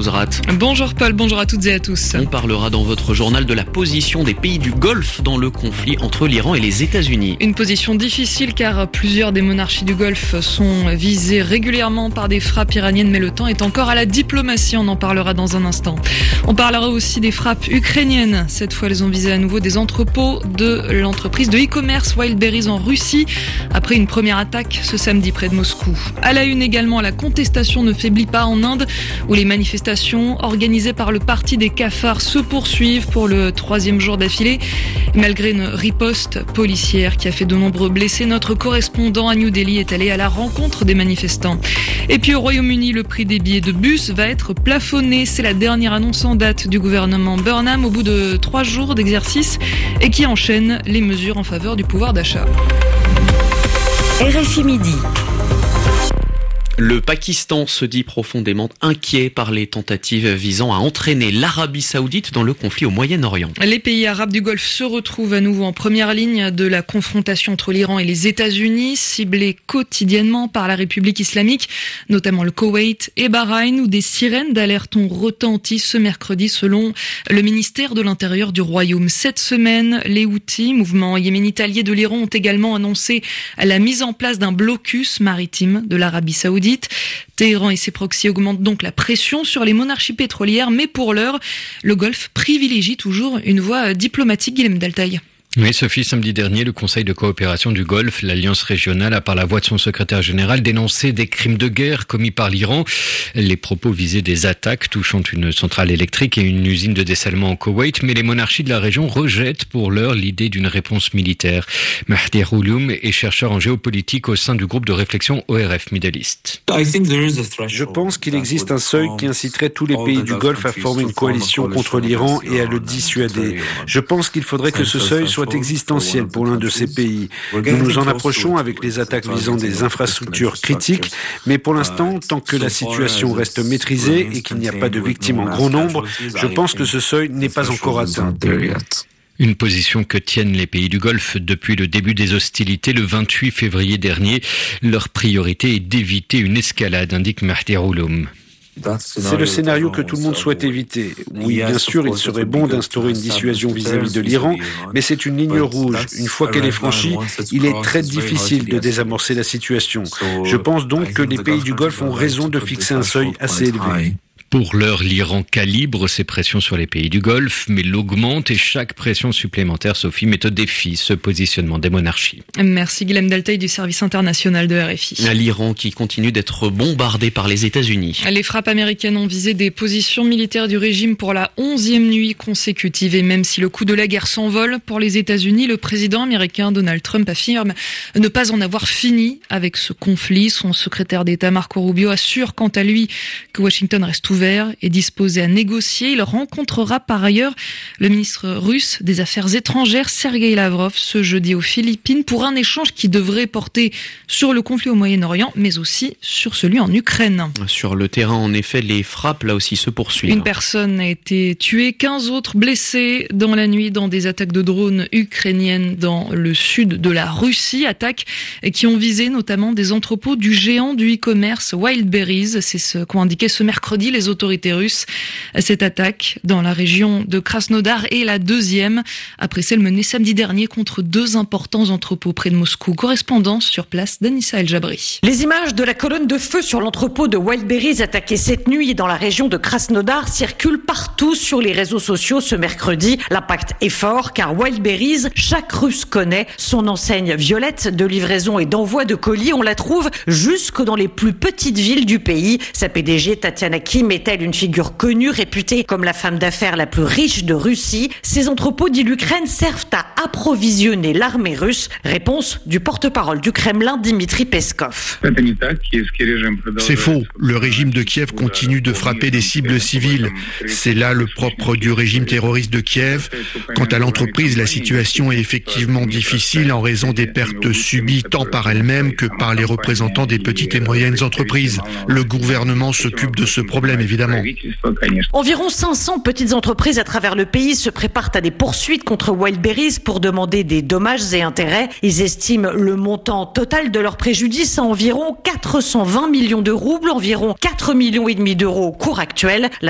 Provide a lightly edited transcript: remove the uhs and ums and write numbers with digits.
Fouzrat. Bonjour Paul, bonjour à toutes et à tous. On parlera dans votre journal de la position des pays du Golfe dans le conflit entre l'Iran et les États-Unis. Une position difficile car plusieurs des monarchies du Golfe sont visées régulièrement par des frappes iraniennes, mais le temps est encore à la diplomatie, on en parlera dans un instant. On parlera aussi des frappes ukrainiennes. Cette fois, elles ont visé à nouveau des entrepôts de l'entreprise de e-commerce Wildberries en Russie, après une première attaque ce samedi près de Moscou. À la une également, la contestation ne faiblit pas en Inde, où les manifestations organisées par le parti des cafards se poursuivent pour le 3e jour d'affilée. Malgré une riposte policière qui a fait de nombreux blessés, notre correspondant à New Delhi est allé à la rencontre des manifestants. Et puis au Royaume-Uni, le prix des billets de bus va être plafonné. C'est la dernière annonce en date du gouvernement Burnham au bout de 3 jours d'exercice et qui enchaîne les mesures en faveur du pouvoir d'achat. RFI Midi. Le Pakistan se dit profondément inquiet par les tentatives visant à entraîner l'Arabie Saoudite dans le conflit au Moyen-Orient. Les pays arabes du Golfe se retrouvent à nouveau en première ligne de la confrontation entre l'Iran et les États-Unis, ciblés quotidiennement par la République islamique, notamment le Koweït et Bahreïn, où des sirènes d'alerte ont retenti ce mercredi selon le ministère de l'Intérieur du Royaume. Cette semaine, les Houthis, mouvement yéménite allié de l'Iran, ont également annoncé la mise en place d'un blocus maritime de l'Arabie Saoudite. Téhéran et ses proxys augmentent donc la pression sur les monarchies pétrolières, mais pour l'heure, le Golfe privilégie toujours une voie diplomatique. Guilhem Daltaï. Oui, Sophie, samedi dernier, le Conseil de coopération du Golfe, l'Alliance régionale, a par la voix de son secrétaire général dénoncé des crimes de guerre commis par l'Iran. Les propos visaient des attaques touchant une centrale électrique et une usine de dessalement au Koweït, mais les monarchies de la région rejettent pour l'heure l'idée d'une réponse militaire. Mahdi Rouloum est chercheur en géopolitique au sein du groupe de réflexion ORF Middle East. Je pense qu'il existe un seuil qui inciterait tous les pays du Golfe à former une coalition contre l'Iran et à le dissuader. Je pense qu'il faudrait que ce seuil soit existentiel pour l'un de ces pays. Nous nous en approchons avec les attaques visant des infrastructures critiques, mais pour l'instant, tant que la situation reste maîtrisée et qu'il n'y a pas de victimes en grand nombre, je pense que ce seuil n'est pas encore atteint. Une position que tiennent les pays du Golfe depuis le début des hostilités le 28 février dernier. Leur priorité est d'éviter une escalade, indique Mahdi Rouloum. C'est le scénario que tout le monde souhaite éviter. Oui, bien sûr, il serait bon d'instaurer une dissuasion vis-à-vis de l'Iran, mais c'est une ligne rouge. Une fois qu'elle est franchie, il est très difficile de désamorcer la situation. Je pense donc que les pays du Golfe ont raison de fixer un seuil assez élevé. Pour l'heure, l'Iran calibre ses pressions sur les pays du Golfe, mais l'augmente et chaque pression supplémentaire, Sophie, met au défi ce positionnement des monarchies. Merci Guilhem Daltaï du service international de RFI. L'Iran qui continue d'être bombardé par les États-Unis. Les frappes américaines ont visé des positions militaires du régime pour la 11e nuit consécutive. Et même si le coup de la guerre s'envole pour les États-Unis, le président américain Donald Trump affirme ne pas en avoir fini avec ce conflit. Son secrétaire d'État Marco Rubio assure quant à lui que Washington reste ouvert et disposé à négocier. Il rencontrera par ailleurs le ministre russe des Affaires étrangères Sergueï Lavrov ce jeudi aux Philippines pour un échange qui devrait porter sur le conflit au Moyen-Orient, mais aussi sur celui en Ukraine. Sur le terrain, en effet, les frappes là aussi se poursuivent. Une personne a été tuée, 15 autres blessés dans la nuit dans des attaques de drones ukrainiennes dans le sud de la Russie. Attaques qui ont visé notamment des entrepôts du géant du e-commerce Wildberries. C'est ce qu'ont indiqué ce mercredi les autorités russes. Cette attaque dans la région de Krasnodar est la deuxième après celle menée samedi dernier contre 2 importants entrepôts près de Moscou. Correspondance sur place d'Anissa El Jabri. Les images de la colonne de feu sur l'entrepôt de Wildberries attaqué cette nuit dans la région de Krasnodar circulent partout sur les réseaux sociaux ce mercredi. L'impact est fort car Wildberries, chaque Russe connaît son enseigne violette de livraison et d'envoi de colis. On la trouve jusque dans les plus petites villes du pays. Sa PDG Tatiana Kim est-elle une figure connue, réputée comme la femme d'affaires la plus riche de Russie? Ces entrepôts, dit l'Ukraine, servent à approvisionner l'armée russe. Réponse du porte-parole du Kremlin, Dmitri Peskov. C'est faux. Le régime de Kiev continue de frapper des cibles civiles. C'est là le propre du régime terroriste de Kiev. Quant à l'entreprise, la situation est effectivement difficile en raison des pertes subies tant par elle-même que par les représentants des petites et moyennes entreprises. Le gouvernement s'occupe de ce problème, évidemment. Environ 500 petites entreprises à travers le pays se préparent à des poursuites contre Wildberries pour demander des dommages et intérêts. Ils estiment le montant total de leur préjudice à environ 420 millions de roubles, environ 4,5 millions d'euros au cours actuel.